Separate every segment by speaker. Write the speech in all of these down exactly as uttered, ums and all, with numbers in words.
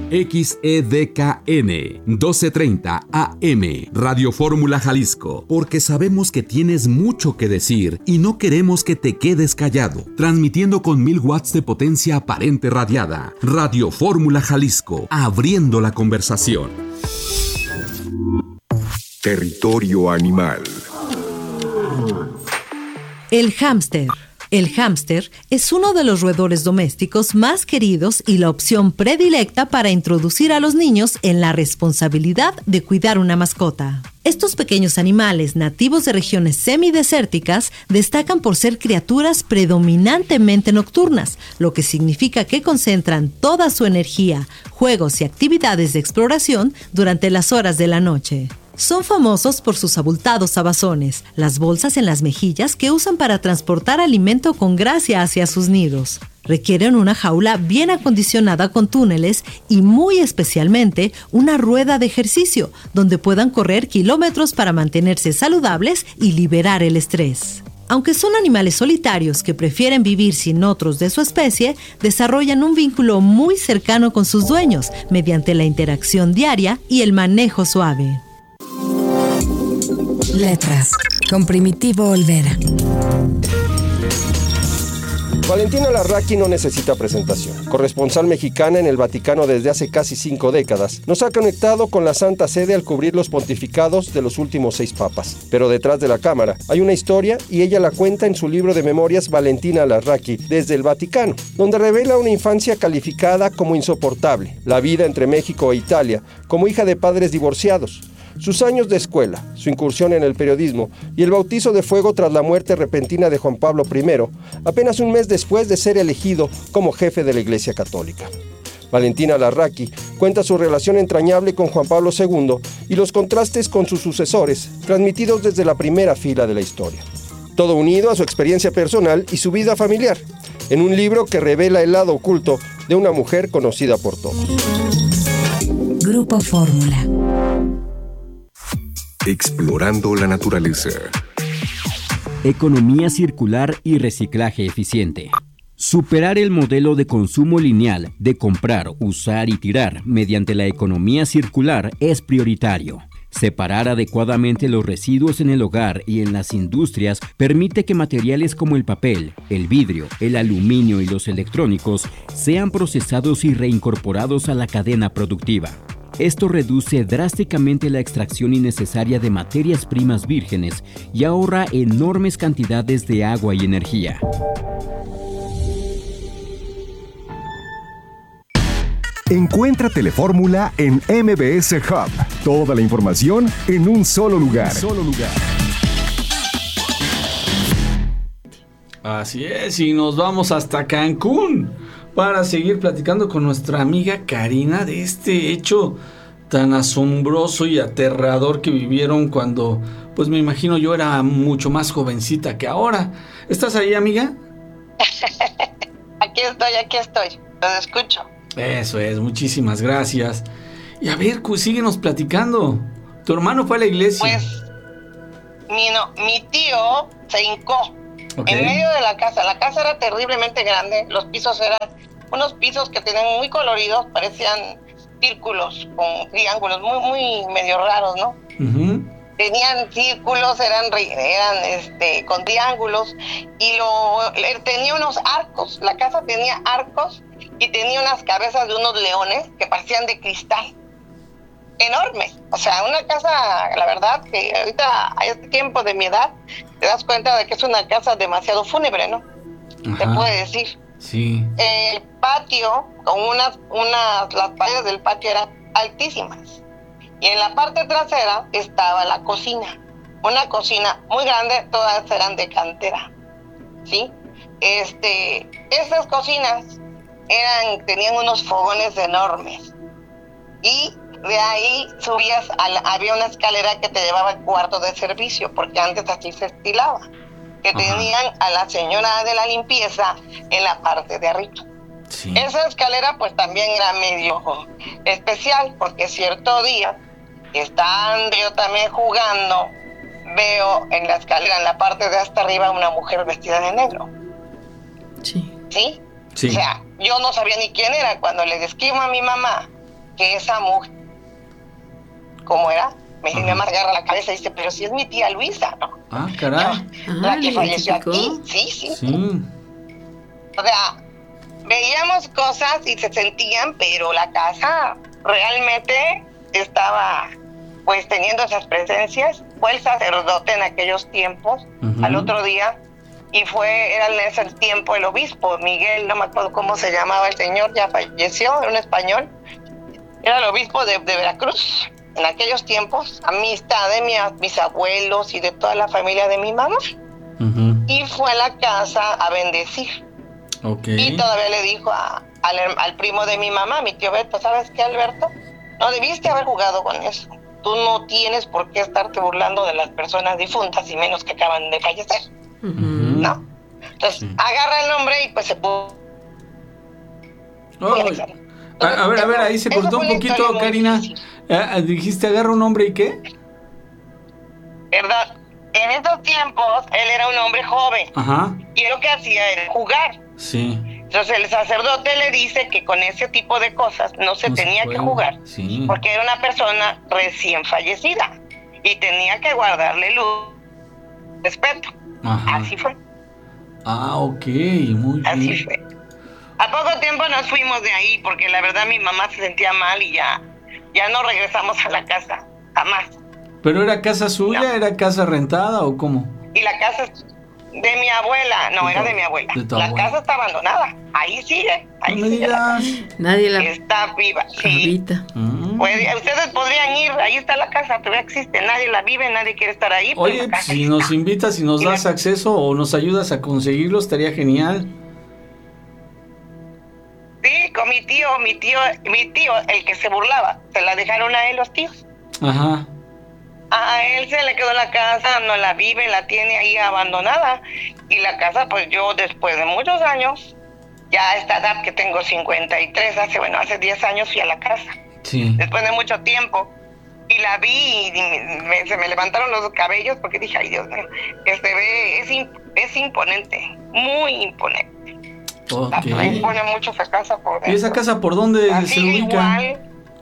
Speaker 1: X E D K N doce treinta A M, Radio Fórmula Jalisco, porque sabemos que tienes mucho que decir y no queremos que te quedes callado. Transmitiendo con mil watts de potencia aparente radiada. Radio Fórmula Jalisco, abriendo la conversación.
Speaker 2: Territorio animal.
Speaker 3: El hámster. El hámster es uno de los roedores domésticos más queridos y la opción predilecta para introducir a los niños en la responsabilidad de cuidar una mascota. Estos pequeños animales nativos de regiones semidesérticas destacan por ser criaturas predominantemente nocturnas, lo que significa que concentran toda su energía, juegos y actividades de exploración durante las horas de la noche. Son famosos por sus abultados abazones, las bolsas en las mejillas que usan para transportar alimento con gracia hacia sus nidos. Requieren una jaula bien acondicionada con túneles y muy especialmente una rueda de ejercicio donde puedan correr kilómetros para mantenerse saludables y liberar el estrés. Aunque son animales solitarios que prefieren vivir sin otros de su especie, desarrollan un vínculo muy cercano con sus dueños mediante la interacción diaria y el manejo suave.
Speaker 4: Letras, con Primitivo Olvera.
Speaker 5: Valentina Larraqui no necesita presentación. Corresponsal mexicana en el Vaticano desde hace casi cinco décadas, nos ha conectado con la Santa Sede al cubrir los pontificados de los últimos seis papas. Pero detrás de la cámara hay una historia y ella la cuenta en su libro de memorias Valentina Larraqui desde el Vaticano, donde revela una infancia calificada como insoportable, la vida entre México e Italia, como hija de padres divorciados, sus años de escuela, su incursión en el periodismo y el bautizo de fuego tras la muerte repentina de Juan Pablo primero, apenas un mes después de ser elegido como jefe de la Iglesia Católica. Valentina Larraqui cuenta su relación entrañable con Juan Pablo segundo y los contrastes con sus sucesores, transmitidos desde la primera fila de la historia. Todo unido a su experiencia personal y su vida familiar, en un libro que revela el lado oculto de una mujer conocida por todos.
Speaker 4: Grupo Fórmula.
Speaker 2: Explorando la naturaleza.
Speaker 6: Economía circular y reciclaje eficiente. Superar el modelo de consumo lineal de comprar, usar y tirar mediante la economía circular es prioritario. Separar adecuadamente los residuos en el hogar y en las industrias permite que materiales como el papel, el vidrio, el aluminio y los electrónicos sean procesados y reincorporados a la cadena productiva. Esto reduce drásticamente la extracción innecesaria de materias primas vírgenes y ahorra enormes cantidades de agua y energía.
Speaker 2: Encuentra Telefórmula en M B S Hub. Toda la información en un solo lugar. Solo lugar.
Speaker 7: Así es, y nos vamos hasta Cancún para seguir platicando con nuestra amiga Karina de este hecho tan asombroso y aterrador que vivieron cuando, pues me imagino yo era mucho más jovencita que ahora. ¿Estás ahí, amiga?
Speaker 8: Aquí estoy, aquí estoy, los escucho.
Speaker 7: Eso es, muchísimas gracias. Y a ver, síguenos platicando. Tu hermano fue a la iglesia.
Speaker 8: Pues, mi, no, mi tío se hincó okay. en medio de la casa. La casa era terriblemente grande, los pisos eran unos pisos que tenían muy coloridos, parecían círculos con triángulos, muy, muy medio raros, ¿no? Uh-huh. Tenían círculos, eran, eran este, con triángulos, y lo, tenía unos arcos, la casa tenía arcos, y tenía unas cabezas de unos leones que parecían de cristal, enormes. O sea, una casa, la verdad, que ahorita a este tiempo de mi edad, te das cuenta de que es una casa demasiado fúnebre, ¿no? Ajá. Te puedo decir.
Speaker 7: Sí.
Speaker 8: El patio, con unas, unas, las paredes del patio eran altísimas. Y en la parte trasera estaba la cocina. Una cocina muy grande, todas eran de cantera. ¿Sí? Este, esas cocinas eran, tenían unos fogones enormes. Y de ahí subías, a la, había una escalera que te llevaba al cuarto de servicio, porque antes así se estilaba. Que Ajá. tenían a la señora de la limpieza en la parte de arriba. Sí. Esa escalera pues también era medio especial, porque cierto día, estando yo también jugando, veo en la escalera, en la parte de hasta arriba, una mujer vestida de negro.
Speaker 3: Sí.
Speaker 8: ¿Sí?
Speaker 7: Sí.
Speaker 8: O sea, yo no sabía ni quién era. Cuando le escribo a mi mamá, que esa mujer, ¿cómo era? Me, me amarga la cabeza y dice, pero si es mi tía Luisa, ¿no?
Speaker 7: Ah, caray.
Speaker 8: No, la
Speaker 9: Ah,
Speaker 8: que
Speaker 9: ¿le
Speaker 8: falleció
Speaker 9: identificó?
Speaker 8: aquí, sí, sí.
Speaker 7: Sí.
Speaker 8: O sea, veíamos cosas y se sentían, pero la casa realmente estaba, pues, teniendo esas presencias. Fue el sacerdote en aquellos tiempos,
Speaker 7: Ujú.
Speaker 8: al otro día, y fue, era en ese tiempo el obispo, Miguel, no me acuerdo cómo se llamaba el señor, ya falleció, era un español, era el obispo de, de Veracruz. En aquellos tiempos, amistad de mi, mis abuelos y de toda la familia de mi mamá.
Speaker 7: Ujú.
Speaker 8: Y fue a la casa a bendecir.
Speaker 7: Ok.
Speaker 8: Y todavía le dijo a, al, al primo de mi mamá, mi tío Beto, ¿sabes qué, Alberto? No debiste haber jugado con eso. Tú no tienes por qué estarte burlando de las personas difuntas y menos que acaban de fallecer,
Speaker 9: Ujú.
Speaker 8: ¿no? Entonces,
Speaker 7: Sí.
Speaker 8: agarra el nombre y pues se pudo...
Speaker 7: Ay. A, a ver, a ver, ahí se
Speaker 8: Eso
Speaker 7: cortó
Speaker 8: fue
Speaker 7: un
Speaker 8: una
Speaker 7: poquito,
Speaker 8: historia muy
Speaker 7: Karina.
Speaker 8: difícil,
Speaker 7: Ah, dijiste, agarra un hombre y qué.
Speaker 8: ¿verdad? En estos tiempos, él era un hombre joven
Speaker 7: Ajá.
Speaker 8: y lo que hacía era jugar.
Speaker 7: Sí.
Speaker 8: Entonces el sacerdote le dice que con ese tipo de cosas no se
Speaker 7: No se
Speaker 8: tenía
Speaker 7: puede.
Speaker 8: que jugar,
Speaker 7: Sí.
Speaker 8: porque era una persona recién fallecida y tenía que guardarle luz, respeto.
Speaker 7: Ajá.
Speaker 8: Así fue,
Speaker 7: Ah, ok, muy
Speaker 8: así
Speaker 7: bien.
Speaker 8: fue. A poco tiempo nos fuimos de ahí porque la verdad mi mamá se sentía mal y ya, ya no regresamos a la casa, jamás.
Speaker 7: ¿Pero era casa suya,
Speaker 8: No.
Speaker 7: era casa rentada o cómo?
Speaker 8: Y la casa es de mi abuela, no,
Speaker 7: De
Speaker 8: era
Speaker 7: tu-
Speaker 8: de mi abuela.
Speaker 7: de tu
Speaker 8: La
Speaker 7: abuela.
Speaker 8: casa está abandonada, ahí sigue, ahí
Speaker 7: No me
Speaker 8: sigue la
Speaker 7: digas.
Speaker 8: casa.
Speaker 9: Nadie la
Speaker 8: Está viva, sí.
Speaker 9: habita.
Speaker 7: Mm.
Speaker 8: Pues, ustedes podrían ir, ahí está la casa, todavía existe, nadie la vive, nadie quiere estar ahí. Pues
Speaker 7: Oye,
Speaker 8: la casa
Speaker 7: si
Speaker 8: ahí
Speaker 7: nos
Speaker 8: está.
Speaker 7: invitas y nos
Speaker 8: Y
Speaker 7: das
Speaker 8: la-
Speaker 7: acceso o nos ayudas a conseguirlo, estaría genial.
Speaker 8: Sí, con mi tío, mi tío, mi tío, el que se burlaba, se la dejaron a él los tíos.
Speaker 7: Ajá.
Speaker 8: A él se le quedó la casa, no la vive, la tiene ahí abandonada. Y la casa, pues yo después de muchos años, ya a esta edad que tengo cincuenta y tres, hace, bueno, hace diez años fui a la casa.
Speaker 7: Sí.
Speaker 8: Después de mucho tiempo. Y la vi y me- me- se me levantaron los cabellos porque dije, ay Dios mío, que se ve, es, imp- es imponente, muy imponente.
Speaker 7: Ok.
Speaker 8: Me impone mucho esa casa por dentro.
Speaker 7: ¿Y esa casa por dónde
Speaker 8: Así
Speaker 7: se ubica?
Speaker 8: igual,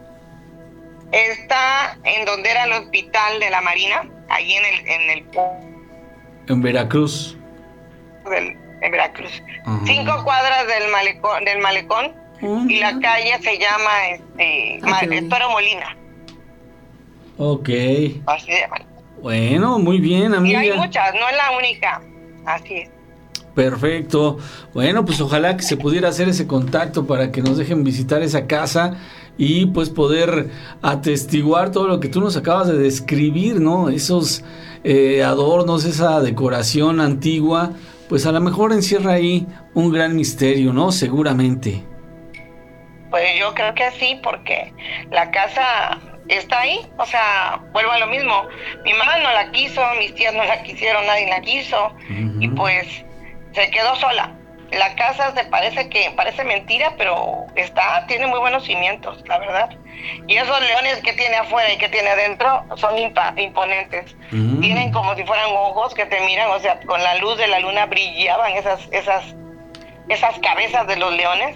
Speaker 8: está en donde era el hospital de la Marina, ahí en el, en el
Speaker 7: En Veracruz.
Speaker 8: del, en Veracruz.
Speaker 7: Ajá.
Speaker 8: Cinco cuadras del malecón, del malecón,
Speaker 7: Ujú.
Speaker 8: y la calle se llama este,
Speaker 9: Ah,
Speaker 8: Ma-
Speaker 9: qué bien.
Speaker 8: Toro Molina,
Speaker 7: Ok.
Speaker 8: así se llama.
Speaker 7: Bueno, muy bien,
Speaker 8: Y
Speaker 7: amiga.
Speaker 8: hay muchas, no es la única, así es.
Speaker 7: Perfecto. Bueno, pues ojalá que se pudiera hacer ese contacto para que nos dejen visitar esa casa y pues poder atestiguar todo lo que tú nos acabas de describir, ¿no? Esos eh, adornos, esa decoración antigua, pues a lo mejor encierra ahí un gran misterio, ¿no? Seguramente.
Speaker 8: Pues yo creo que sí, porque la casa está ahí, o sea, vuelvo a lo mismo. Mi mamá no la quiso, mis tías no la quisieron, nadie la quiso,
Speaker 7: Ujú.
Speaker 8: y pues se quedó sola. La casa se parece que parece mentira, pero está, tiene muy buenos cimientos, la verdad. Y esos leones que tiene afuera y que tiene adentro son impa- imponentes.
Speaker 7: Mm.
Speaker 8: Tienen como si fueran ojos que te miran, o sea, con la luz de la luna brillaban esas esas esas cabezas de los leones.